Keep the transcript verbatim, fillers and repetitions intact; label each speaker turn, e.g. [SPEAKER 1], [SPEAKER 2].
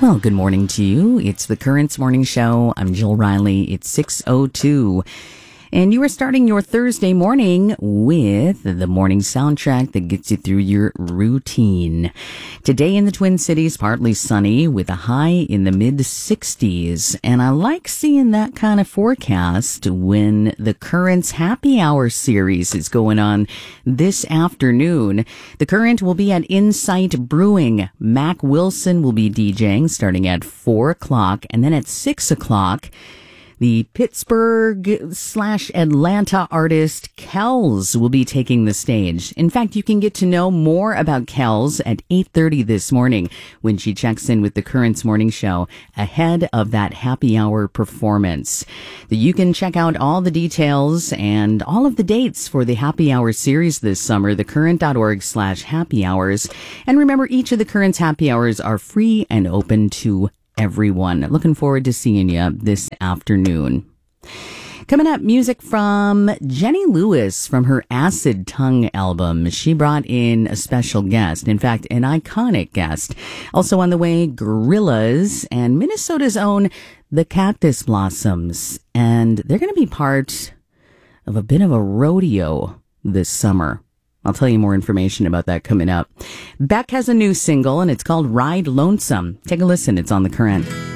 [SPEAKER 1] Well, good morning to you. It's the Currents Morning Show. I'm Jill Riley. It's six oh two. And you are starting your Thursday morning with the morning soundtrack that gets you through your routine. Today in the Twin Cities, partly sunny with a high in the mid sixties. And I like seeing that kind of forecast when the Currents Happy Hour series is going on this afternoon. The Current will be at Insight Brewing. Mac Wilson will be DJing starting at four o'clock. And then at six o'clock, the Pittsburgh slash Atlanta artist Kells will be taking the stage. In fact, you can get to know more about Kells at eight thirty this morning when she checks in with the Currents Morning Show ahead of that happy hour performance. You can check out all the details and all of the dates for the happy hour series this summer, thecurrent.org slash happy hours. And remember, each of the Currents happy hours are free and open to everyone. Looking forward to seeing you this afternoon. Coming up, music from Jenny Lewis from her Acid Tongue album. She brought in a special guest, in fact, an iconic guest. Also on the way, Gorillaz and Minnesota's own The Cactus Blossoms. And they're going to be part of a bit of a rodeo this summer. I'll tell you more information about that coming up. Beck has a new single, and it's called Ride Lonesome. Take a listen. It's on The Current.